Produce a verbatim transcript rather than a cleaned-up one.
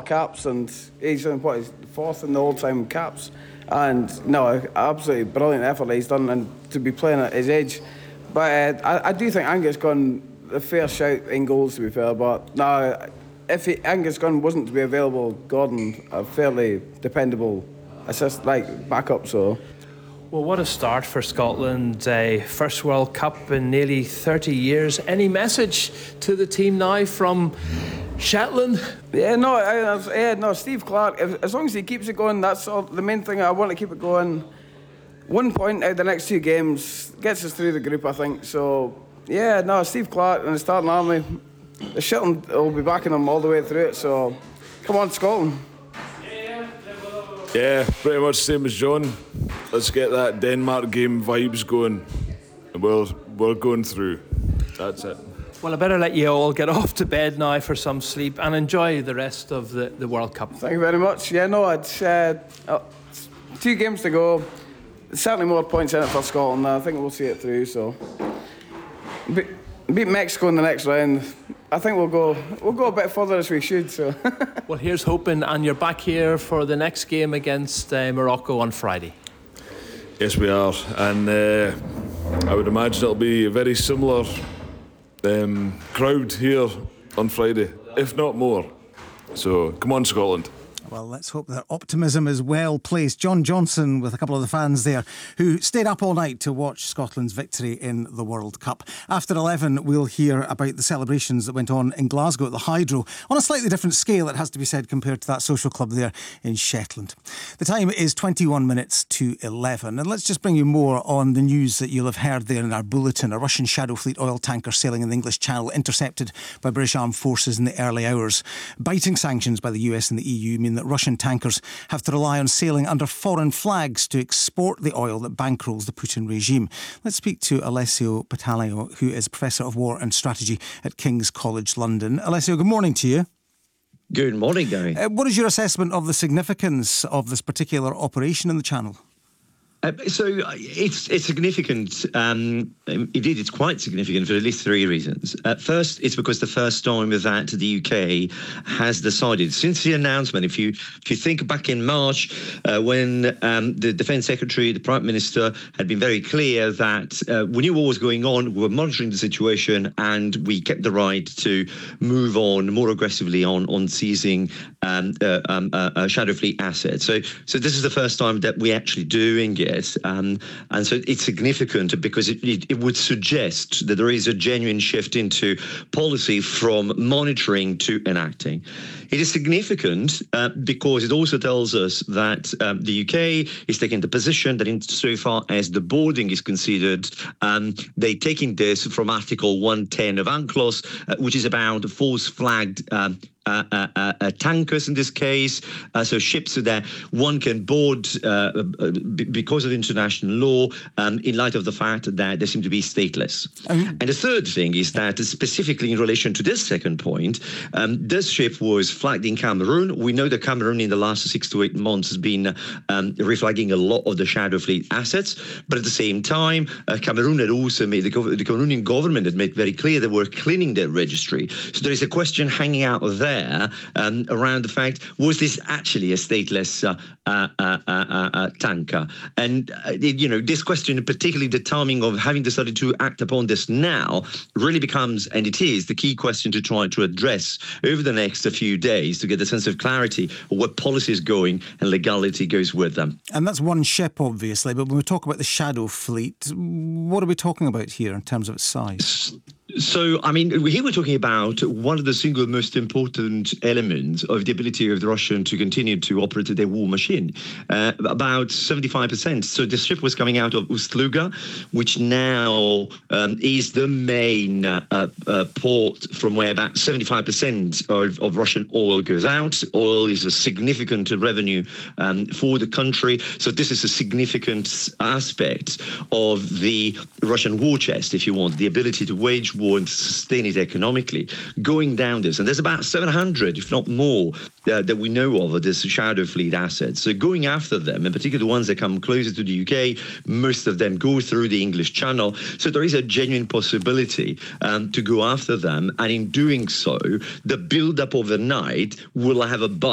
caps, and he's in what, he's fourth in the all-time caps. And no, absolutely brilliant effort he's done, and to be playing at his age. But uh, I, I do think Angus Gunn, the fair shout in goals, to be fair. But no, if he, Angus Gunn wasn't to be available, Gordon, a fairly dependable assist, like backup. So. Well, what a start for Scotland. Uh, first World Cup in nearly thirty years. Any message to the team now from Shetland? Yeah, no, I, yeah, no. Steve Clarke, if, as long as he keeps it going, that's all, the main thing. I want to keep it going. One point out of the next two games gets us through the group, I think. So, yeah, no, Steve Clarke and the starting army, the Shetland will be backing them all the way through it. So, come on, Scotland. Yeah, pretty much same as John. Let's get that Denmark game vibes going. We're, we're going through. That's it. Well, I better let you all get off to bed now for some sleep and enjoy the rest of the, the World Cup. Thank you very much. Yeah, no, it's uh, uh, two games to go. Certainly more points in it for Scotland. I think we'll see it through. So, Be- beat Mexico in the next round. I think we'll go we'll go a bit further as we should. So, well, here's hoping. And you're back here for the next game against uh, Morocco on Friday. Yes, we are, and uh, I would imagine it'll be a very similar um, crowd here on Friday, if not more. So, come on, Scotland. Well, let's hope that optimism is well placed. John Johnson with a couple of the fans there who stayed up all night to watch Scotland's victory in the World Cup. After eleven, we'll hear about the celebrations that went on in Glasgow at the Hydro, on a slightly different scale, it has to be said, compared to that social club there in Shetland. The time is twenty-one minutes to eleven, and let's just bring you more on the news that you'll have heard there in our bulletin. A Russian Shadow Fleet oil tanker sailing in the English Channel intercepted by British Armed Forces in the early hours. Biting sanctions by the U S and the E U mean that Russian tankers have to rely on sailing under foreign flags to export the oil that bankrolls the Putin regime. Let's speak to Alessio Battaglio, who is Professor of War and Strategy at King's College London. Alessio, good morning to you. Good morning, Gary. Uh, what is your assessment of the significance of this particular operation in the Channel? Uh, so it's it's significant. Um, indeed, it's quite significant for at least three reasons. Uh, first, it's because the first time that the U K has decided since the announcement. If you if you think back in March, uh, when um, the Defence Secretary, the Prime Minister, had been very clear that uh, we knew what was going on, we were monitoring the situation, and we kept the right to move on more aggressively on on seizing um, uh, um, uh, uh, Shadow Fleet assets. So so this is the first time that we're actually doing it. Um, and so it's significant because it, it, it would suggest that there is a genuine shift into policy from monitoring to enacting. It is significant uh, because it also tells us that um, the U K is taking the position that insofar as the boarding is considered, um, they're taking this from Article one ten of UNCLOS, uh, which is about false flagged um, Uh, uh, uh, tankers in this case, uh, so ships that one can board uh, b- because of international law um, in light of the fact that they seem to be stateless. Um, and the third thing is that specifically in relation to this second point, um, this ship was flagged in Cameroon. We know that Cameroon in the last six to eight months has been um, reflagging a lot of the Shadow Fleet assets, but at the same time, uh, Cameroon had also made, the, gov- the Cameroonian government had made very clear they were cleaning their registry. So there is a question hanging out there Um, around the fact, was this actually a stateless uh, uh, uh, uh, uh, tanker? And, uh, it, you know, this question, particularly the timing of having decided to act upon this now, really becomes, and it is, the key question to try to address over the next few days to get a sense of clarity of where policy is going and legality goes with them. And that's one ship, obviously, but when we talk about the Shadow Fleet, what are we talking about here in terms of its size? So, I mean, here we're talking about one of the single most important elements of the ability of the Russian to continue to operate their war machine, uh, about seventy-five percent. So the ship was coming out of Ust-Luga, which now um, is the main uh, uh, port from where about seventy-five percent of, of Russian oil goes out. Oil is a significant revenue um, for the country. So this is a significant aspect of the Russian war chest, if you want, the ability to wage war and sustain it economically, going down this. And there's about seven hundred, if not more, uh, that we know of, of this Shadow Fleet assets. So going after them, in particular the ones that come closer to the U K, most of them go through the English Channel. So there is a genuine possibility um, to go after them. And in doing so, the build-up overnight will have a bite